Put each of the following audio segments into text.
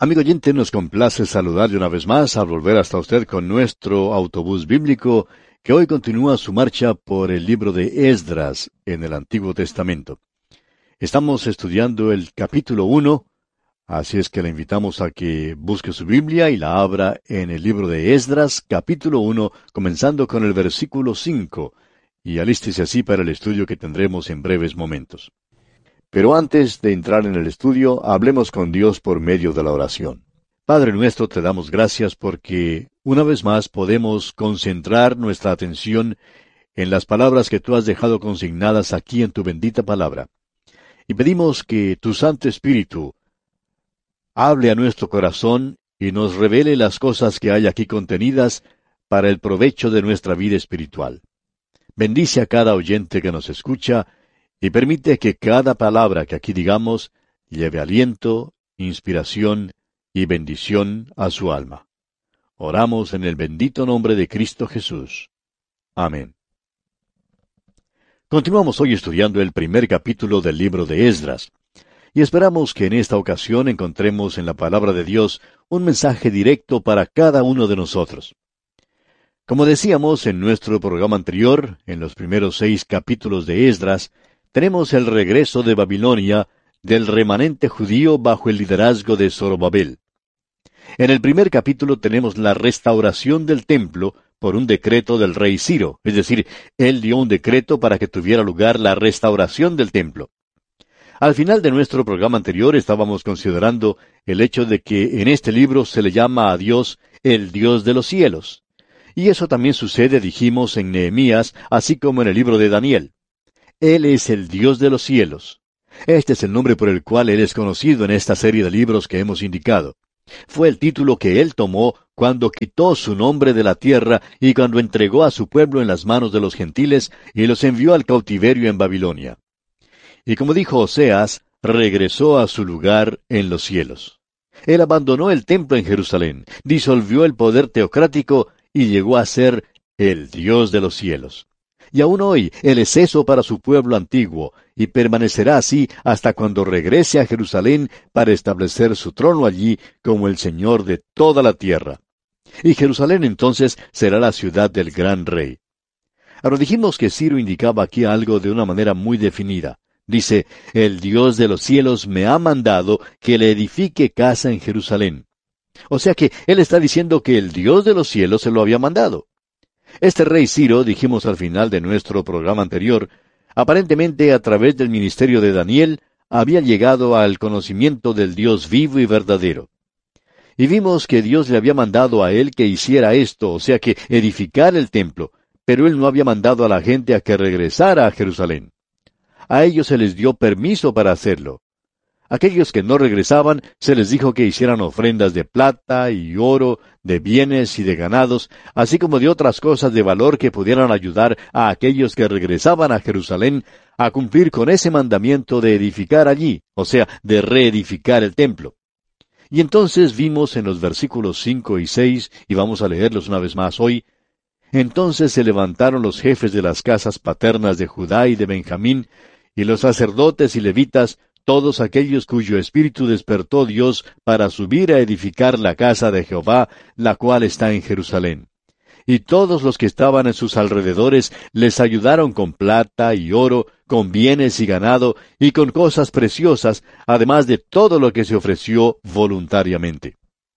Amigo oyente, nos complace saludarle una vez más al volver hasta usted con nuestro autobús bíblico que hoy continúa su marcha por el libro de Esdras en el Antiguo Testamento. Estamos estudiando el capítulo 1, así es que le invitamos a que busque su Biblia y la abra en el libro de Esdras, capítulo 1, comenzando con el versículo 5, y alístese así para el estudio que tendremos en breves momentos. Pero antes de entrar en el estudio, hablemos con Dios por medio de la oración. Padre nuestro, te damos gracias porque una vez más podemos concentrar nuestra atención en las palabras que tú has dejado consignadas aquí en tu bendita palabra. Y pedimos que tu Santo Espíritu hable a nuestro corazón y nos revele las cosas que hay aquí contenidas para el provecho de nuestra vida espiritual. Bendice a cada oyente que nos escucha y permite que cada palabra que aquí digamos lleve aliento, inspiración y bendición a su alma. Oramos en el bendito nombre de Cristo Jesús. Amén. Continuamos hoy estudiando el primer capítulo del libro de Esdras, y esperamos que en esta ocasión encontremos en la palabra de Dios un mensaje directo para cada uno de nosotros. Como decíamos en nuestro programa anterior, en los primeros 6 capítulos de Esdras, tenemos el regreso de Babilonia del remanente judío bajo el liderazgo de Zorobabel. En el primer capítulo tenemos la restauración del templo por un decreto del rey Ciro, es decir, él dio un decreto para que tuviera lugar la restauración del templo. Al final de nuestro programa anterior estábamos considerando el hecho de que en este libro se le llama a Dios el Dios de los cielos. Y eso también sucede, dijimos, en Nehemías, así como en el libro de Daniel. Él es el Dios de los cielos. Este es el nombre por el cual Él es conocido en esta serie de libros que hemos indicado. Fue el título que Él tomó cuando quitó su nombre de la tierra y cuando entregó a su pueblo en las manos de los gentiles y los envió al cautiverio en Babilonia. Y como dijo Oseas, regresó a su lugar en los cielos. Él abandonó el templo en Jerusalén, disolvió el poder teocrático y llegó a ser el Dios de los cielos. Y aún hoy Él es eso para su pueblo antiguo, y permanecerá así hasta cuando regrese a Jerusalén para establecer su trono allí como el Señor de toda la tierra. Y Jerusalén entonces será la ciudad del gran rey. Ahora dijimos que Ciro indicaba aquí algo de una manera muy definida. Dice, el Dios de los cielos me ha mandado que le edifique casa en Jerusalén. O sea que Él está diciendo que el Dios de los cielos se lo había mandado. Este rey Ciro, dijimos al final de nuestro programa anterior, aparentemente a través del ministerio de Daniel, había llegado al conocimiento del Dios vivo y verdadero. Y vimos que Dios le había mandado a él que hiciera esto, o sea que edificara el templo, pero él no había mandado a la gente a que regresara a Jerusalén. A ellos se les dio permiso para hacerlo. Aquellos que no regresaban, se les dijo que hicieran ofrendas de plata y oro, de bienes y de ganados, así como de otras cosas de valor que pudieran ayudar a aquellos que regresaban a Jerusalén a cumplir con ese mandamiento de edificar allí, o sea, de reedificar el templo. Y entonces vimos en los versículos 5 y 6, y vamos a leerlos una vez más hoy, entonces se levantaron los jefes de las casas paternas de Judá y de Benjamín, y los sacerdotes y levitas, todos aquellos cuyo espíritu despertó Dios para subir a edificar la casa de Jehová, la cual está en Jerusalén. Y todos los que estaban en sus alrededores les ayudaron con plata y oro, con bienes y ganado, y con cosas preciosas, además de todo lo que se ofreció voluntariamente.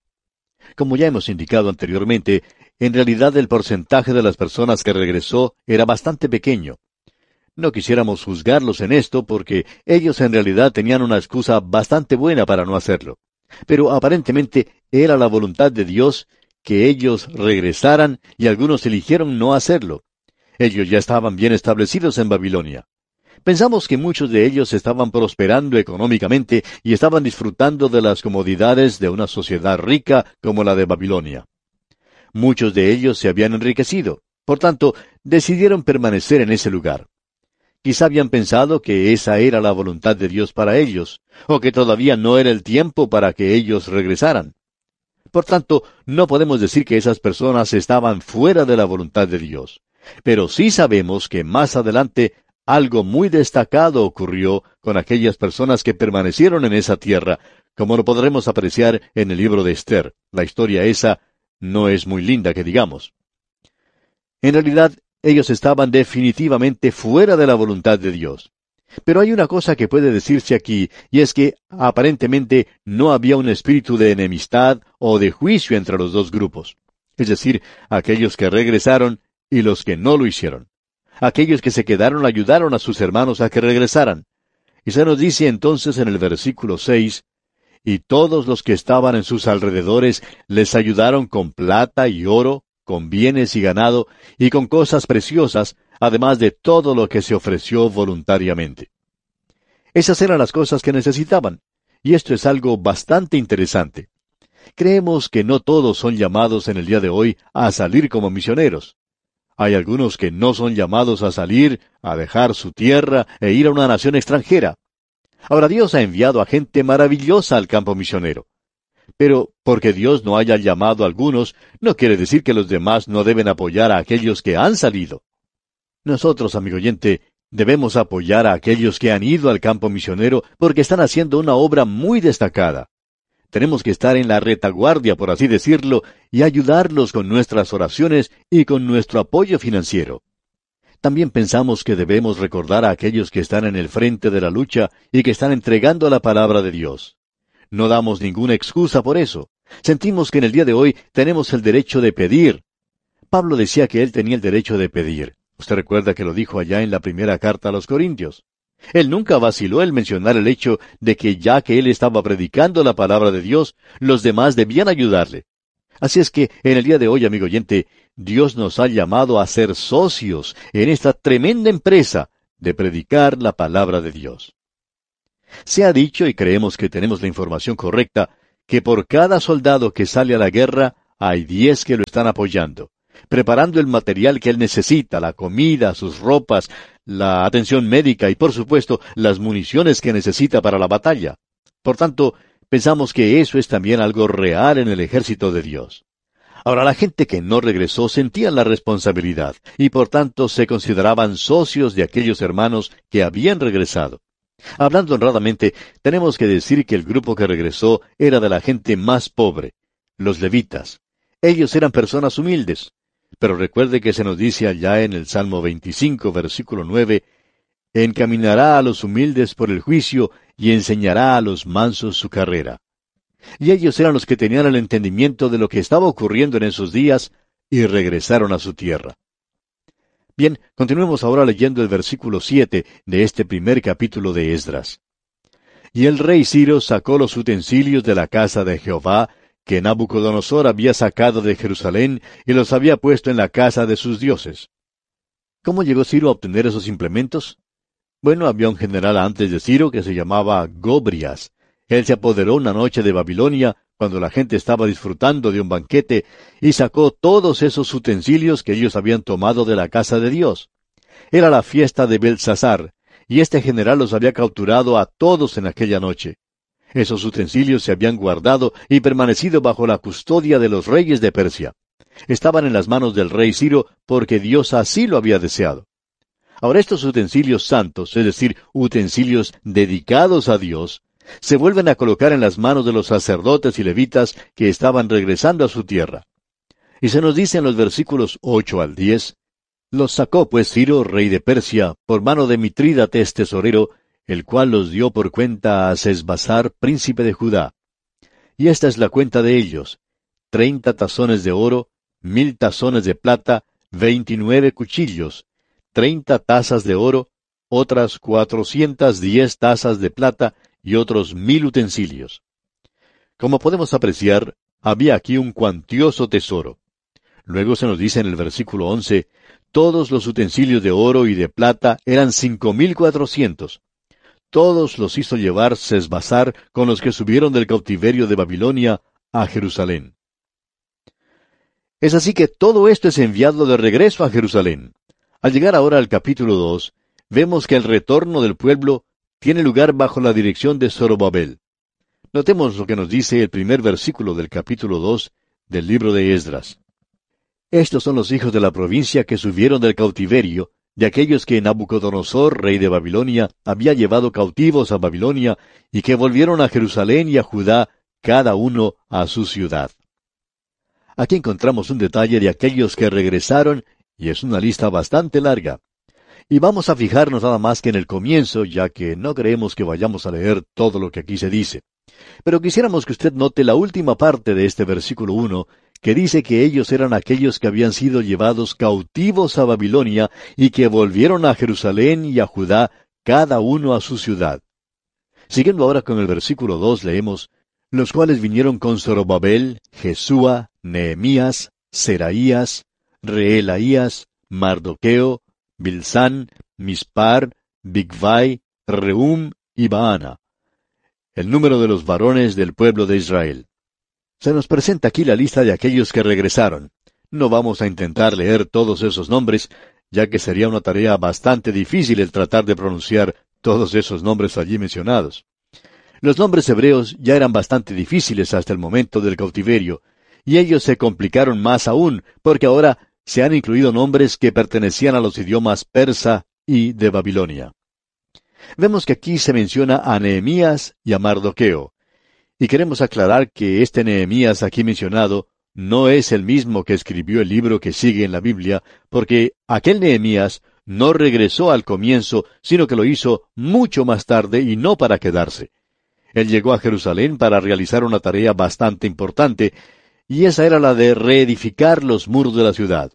Como ya hemos indicado anteriormente, en realidad el porcentaje de las personas que regresó era bastante pequeño. No quisiéramos juzgarlos en esto porque ellos en realidad tenían una excusa bastante buena para no hacerlo. Pero aparentemente era la voluntad de Dios que ellos regresaran y algunos eligieron no hacerlo. Ellos ya estaban bien establecidos en Babilonia. Pensamos que muchos de ellos estaban prosperando económicamente y estaban disfrutando de las comodidades de una sociedad rica como la de Babilonia. Muchos de ellos se habían enriquecido. Por tanto, decidieron permanecer en ese lugar. Quizá habían pensado que esa era la voluntad de Dios para ellos, o que todavía no era el tiempo para que ellos regresaran. Por tanto, no podemos decir que esas personas estaban fuera de la voluntad de Dios. Pero sí sabemos que más adelante algo muy destacado ocurrió con aquellas personas que permanecieron en esa tierra, como lo podremos apreciar en el libro de Esther. La historia esa no es muy linda, que digamos. En realidad, ellos estaban definitivamente fuera de la voluntad de Dios. Pero hay una cosa que puede decirse aquí, y es que aparentemente no había un espíritu de enemistad o de juicio entre los dos grupos. Es decir, aquellos que regresaron y los que no lo hicieron. Aquellos que se quedaron ayudaron a sus hermanos a que regresaran. Y se nos dice entonces en el versículo 6, y todos los que estaban en sus alrededores les ayudaron con plata y oro, con bienes y ganado, y con cosas preciosas, además de todo lo que se ofreció voluntariamente. Esas eran las cosas que necesitaban, y esto es algo bastante interesante. Creemos que no todos son llamados en el día de hoy a salir como misioneros. Hay algunos que no son llamados a salir, a dejar su tierra e ir a una nación extranjera. Ahora Dios ha enviado a gente maravillosa al campo misionero. Pero porque Dios no haya llamado a algunos, no quiere decir que los demás no deben apoyar a aquellos que han salido. Nosotros, amigo oyente, debemos apoyar a aquellos que han ido al campo misionero porque están haciendo una obra muy destacada. Tenemos que estar en la retaguardia, por así decirlo, y ayudarlos con nuestras oraciones y con nuestro apoyo financiero. También pensamos que debemos recordar a aquellos que están en el frente de la lucha y que están entregando la palabra de Dios. No damos ninguna excusa por eso. Sentimos que en el día de hoy tenemos el derecho de pedir. Pablo decía que él tenía el derecho de pedir. Usted recuerda que lo dijo allá en la primera carta a los Corintios. Él nunca vaciló en mencionar el hecho de que ya que él estaba predicando la palabra de Dios, los demás debían ayudarle. Así es que en el día de hoy, amigo oyente, Dios nos ha llamado a ser socios en esta tremenda empresa de predicar la palabra de Dios. Se ha dicho, y creemos que tenemos la información correcta, que por cada soldado que sale a la guerra, hay 10 que lo están apoyando, preparando el material que él necesita, la comida, sus ropas, la atención médica y, por supuesto, las municiones que necesita para la batalla. Por tanto, pensamos que eso es también algo real en el ejército de Dios. Ahora, la gente que no regresó sentían la responsabilidad, y por tanto se consideraban socios de aquellos hermanos que habían regresado. Hablando honradamente, tenemos que decir que el grupo que regresó era de la gente más pobre, los levitas. Ellos eran personas humildes. Pero recuerde que se nos dice allá en el Salmo 25, versículo 9, encaminará a los humildes por el juicio y enseñará a los mansos su carrera. Y ellos eran los que tenían el entendimiento de lo que estaba ocurriendo en esos días y regresaron a su tierra. Bien, continuemos ahora leyendo el versículo 7 de este primer capítulo de Esdras. Y el rey Ciro sacó los utensilios de la casa de Jehová, que Nabucodonosor había sacado de Jerusalén, y los había puesto en la casa de sus dioses. ¿Cómo llegó Ciro a obtener esos implementos? Bueno, había un general antes de Ciro que se llamaba Gobrias. Él se apoderó una noche de Babilonia, cuando la gente estaba disfrutando de un banquete, y sacó todos esos utensilios que ellos habían tomado de la casa de Dios. Era la fiesta de Belsasar, y este general los había capturado a todos en aquella noche. Esos utensilios se habían guardado y permanecido bajo la custodia de los reyes de Persia. Estaban en las manos del rey Ciro porque Dios así lo había deseado. Ahora estos utensilios santos, es decir, utensilios dedicados a Dios, se vuelven a colocar en las manos de los sacerdotes y levitas que estaban regresando a su tierra. Y se nos dice en los versículos 8 al 10, los sacó pues Ciro, rey de Persia, por mano de Mitrídates tesorero, el cual los dio por cuenta a Sesbazar, príncipe de Judá. Y esta es la cuenta de ellos: 30 tazones de oro, 1000 tazones de plata, 29 cuchillos, 30 tazas de oro, otras 410 tazas de plata, y otros 1000 utensilios. Como podemos apreciar, había aquí un cuantioso tesoro. Luego se nos dice en el versículo 11, todos los utensilios de oro y de plata eran 5400. Todos los hizo llevar Sesbazar con los que subieron del cautiverio de Babilonia a Jerusalén. Es así que todo esto es enviado de regreso a Jerusalén. Al llegar ahora al capítulo 2, vemos que el retorno del pueblo tiene lugar bajo la dirección de Zorobabel. Notemos lo que nos dice el primer versículo del capítulo 2 del libro de Esdras. Estos son los hijos de la provincia que subieron del cautiverio, de aquellos que Nabucodonosor, rey de Babilonia, había llevado cautivos a Babilonia y que volvieron a Jerusalén y a Judá, cada uno a su ciudad. Aquí encontramos un detalle de aquellos que regresaron, y es una lista bastante larga. Y vamos a fijarnos nada más que en el comienzo, ya que no creemos que vayamos a leer todo lo que aquí se dice. Pero quisiéramos que usted note la última parte de este versículo 1, que dice que ellos eran aquellos que habían sido llevados cautivos a Babilonia y que volvieron a Jerusalén y a Judá, cada uno a su ciudad. Siguiendo ahora con el versículo 2, leemos, los cuales vinieron con Zorobabel, Jesúa, Nehemías, Seraías, Reelaías, Mardoqueo, Bilsán, Mispar, Bigvai, Rehum y Baana. El número de los varones del pueblo de Israel. Se nos presenta aquí la lista de aquellos que regresaron. No vamos a intentar leer todos esos nombres, ya que sería una tarea bastante difícil el tratar de pronunciar todos esos nombres allí mencionados. Los nombres hebreos ya eran bastante difíciles hasta el momento del cautiverio, y ellos se complicaron más aún, porque ahora se han incluido nombres que pertenecían a los idiomas persa y de Babilonia. Vemos que aquí se menciona a Nehemías y a Mardoqueo, y queremos aclarar que este Nehemías aquí mencionado no es el mismo que escribió el libro que sigue en la Biblia, porque aquel Nehemías no regresó al comienzo, sino que lo hizo mucho más tarde y no para quedarse. Él llegó a Jerusalén para realizar una tarea bastante importante, y esa era la de reedificar los muros de la ciudad.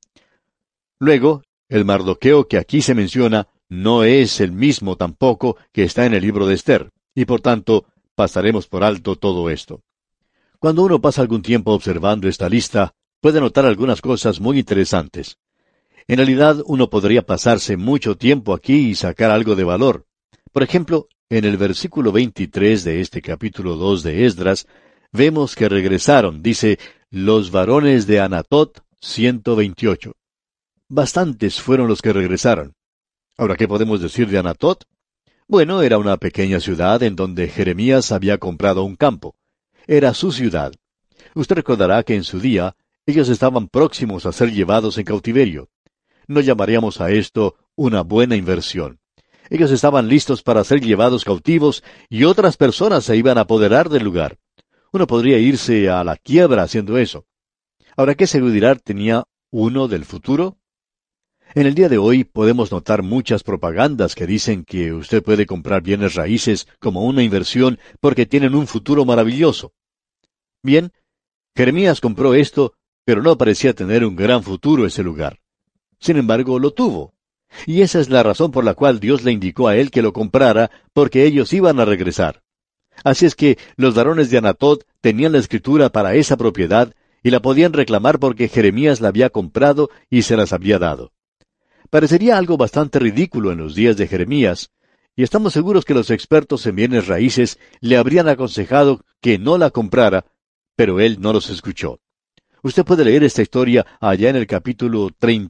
Luego, el Mardoqueo que aquí se menciona no es el mismo tampoco que está en el libro de Esther, y por tanto pasaremos por alto todo esto. Cuando uno pasa algún tiempo observando esta lista, puede notar algunas cosas muy interesantes. En realidad, uno podría pasarse mucho tiempo aquí y sacar algo de valor. Por ejemplo, en el versículo 23 de este capítulo 2 de Esdras, vemos que regresaron, dice, los varones de Anatot, 128. Bastantes fueron los que regresaron. Ahora, ¿qué podemos decir de Anatot? Bueno, era una pequeña ciudad en donde Jeremías había comprado un campo. Era su ciudad. Usted recordará que en su día ellos estaban próximos a ser llevados en cautiverio. No llamaríamos a esto una buena inversión. Ellos estaban listos para ser llevados cautivos y otras personas se iban a apoderar del lugar. Uno podría irse a la quiebra haciendo eso. Ahora, ¿qué seguridad tenía uno del futuro? En el día de hoy podemos notar muchas propagandas que dicen que usted puede comprar bienes raíces como una inversión porque tienen un futuro maravilloso. Bien, Jeremías compró esto, pero no parecía tener un gran futuro ese lugar. Sin embargo, lo tuvo. Y esa es la razón por la cual Dios le indicó a él que lo comprara, porque ellos iban a regresar. Así es que los varones de Anatot tenían la escritura para esa propiedad y la podían reclamar porque Jeremías la había comprado y se las había dado. Parecería algo bastante ridículo en los días de Jeremías, y estamos seguros que los expertos en bienes raíces le habrían aconsejado que no la comprara, pero él no los escuchó. Usted puede leer esta historia allá en el capítulo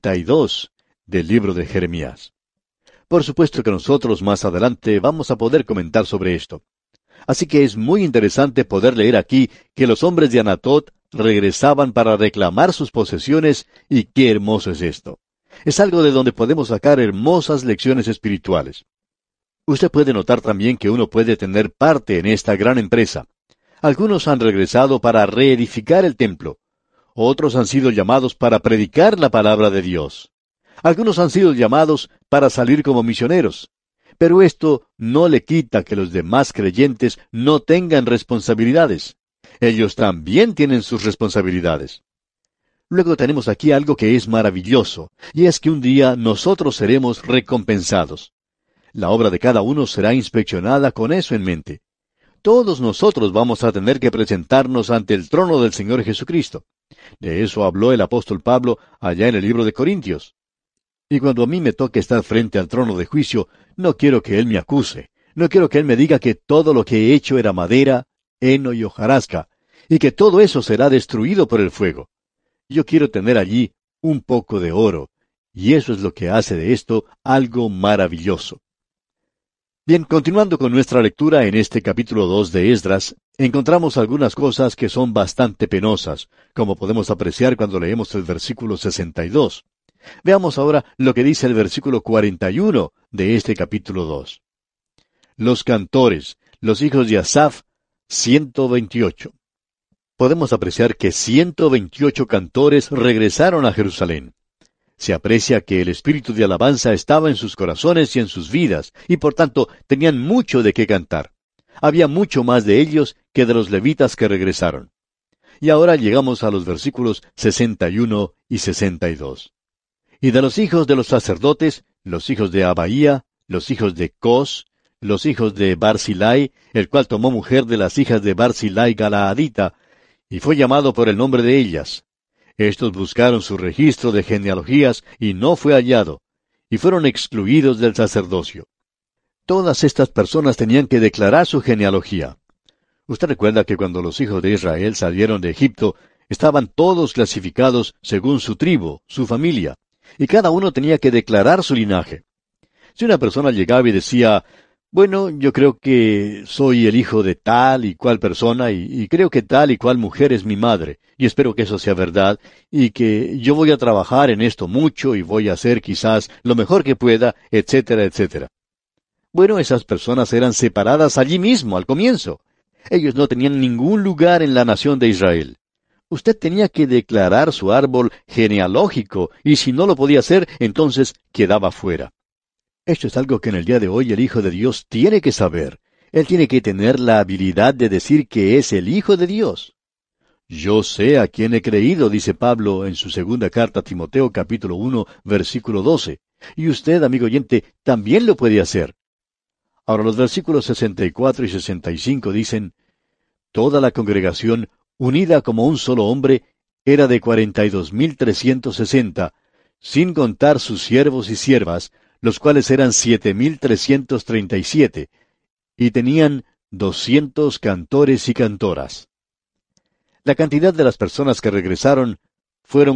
32 del libro de Jeremías. Por supuesto que nosotros más adelante vamos a poder comentar sobre esto. Así que es muy interesante poder leer aquí que los hombres de Anatot regresaban para reclamar sus posesiones, y qué hermoso es esto. Es algo de donde podemos sacar hermosas lecciones espirituales. Usted puede notar también que uno puede tener parte en esta gran empresa. Algunos han regresado para reedificar el templo. Otros han sido llamados para predicar la palabra de Dios. Algunos han sido llamados para salir como misioneros. Pero esto no le quita que los demás creyentes no tengan responsabilidades. Ellos también tienen sus responsabilidades. Luego tenemos aquí algo que es maravilloso, y es que un día nosotros seremos recompensados. La obra de cada uno será inspeccionada con eso en mente. Todos nosotros vamos a tener que presentarnos ante el trono del Señor Jesucristo. De eso habló el apóstol Pablo allá en el libro de Corintios. Y cuando a mí me toque estar frente al trono de juicio, no quiero que Él me acuse. No quiero que Él me diga que todo lo que he hecho era madera, heno y hojarasca, y que todo eso será destruido por el fuego. Yo quiero tener allí un poco de oro, y eso es lo que hace de esto algo maravilloso. Bien, continuando con nuestra lectura en este capítulo 2 de Esdras, encontramos algunas cosas que son bastante penosas, como podemos apreciar cuando leemos el versículo 62. Veamos ahora lo que dice el versículo 41 de este capítulo 2. Los cantores, los hijos de Asaf, 128. Podemos apreciar que 128 cantores regresaron a Jerusalén. Se aprecia que el espíritu de alabanza estaba en sus corazones y en sus vidas, y por tanto tenían mucho de qué cantar. Había mucho más de ellos que de los levitas que regresaron. Y ahora llegamos a los versículos 61 y 62. Y de los hijos de los sacerdotes, los hijos de Abaía, los hijos de Cos, los hijos de Barzilai, el cual tomó mujer de las hijas de Barzilai Galaadita, y fue llamado por el nombre de ellas. Estos buscaron su registro de genealogías y no fue hallado, y fueron excluidos del sacerdocio. Todas estas personas tenían que declarar su genealogía. Usted recuerda que cuando los hijos de Israel salieron de Egipto, estaban todos clasificados según su tribu, su familia, y cada uno tenía que declarar su linaje. Si una persona llegaba y decía, bueno, yo creo que soy el hijo de tal y cual persona, y creo que tal y cual mujer es mi madre, y espero que eso sea verdad, y que yo voy a trabajar en esto mucho y voy a hacer quizás lo mejor que pueda, etcétera, etcétera. Bueno, esas personas eran separadas allí mismo, al comienzo. Ellos no tenían ningún lugar en la nación de Israel. Usted tenía que declarar su árbol genealógico, y si no lo podía hacer, entonces quedaba fuera. Esto es algo que en el día de hoy el Hijo de Dios tiene que saber. Él tiene que tener la habilidad de decir que es el Hijo de Dios. Yo sé a quién he creído, dice Pablo en su segunda carta a Timoteo capítulo 1, versículo 12. Y usted, amigo oyente, también lo puede hacer. Ahora los versículos 64 y 65 dicen, toda la congregación, unida como un solo hombre, era de 42,360, sin contar sus siervos y siervas, los cuales eran 7,337, y tenían 200 cantores y cantoras. La cantidad de las personas que regresaron fueron